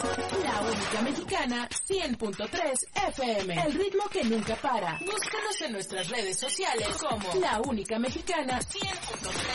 La Única Mexicana 100.3 FM. El ritmo que nunca para. Búscanos en nuestras redes sociales como La Única Mexicana 100.3